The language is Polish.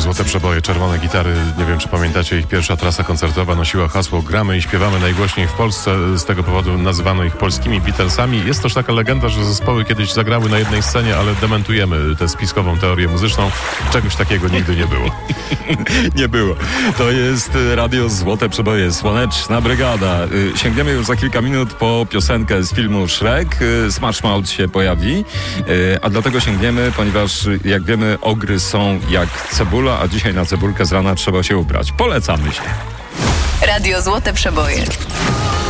Złote Przeboje, Czerwone Gitary. Nie wiem, czy pamiętacie, ich pierwsza trasa koncertowa nosiła hasło "Gramy i śpiewamy najgłośniej w Polsce". Z tego powodu nazywano ich polskimi Beatlesami. Jest też taka legenda, że zespoły kiedyś zagrały na jednej scenie, ale dementujemy tę spiskową teorię muzyczną. Czegoś takiego nigdy nie było. Nie było. To jest Radio Złote Przeboje, Słoneczna Brygada. Sięgniemy już za kilka minut po piosenkę z filmu Shrek. Smash Mouth się pojawi, a dlatego sięgniemy, ponieważ jak wiemy, ogry są jak cebula, a dzisiaj na cebulkę z rana trzeba się ubrać. Polecamy się. Radio Złote Przeboje.